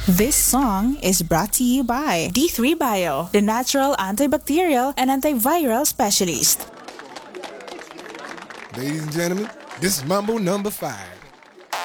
This song is brought to you by D3 Bio, the natural antibacterial and antiviral specialist. Ladies and gentlemen, this is Mambo number 5.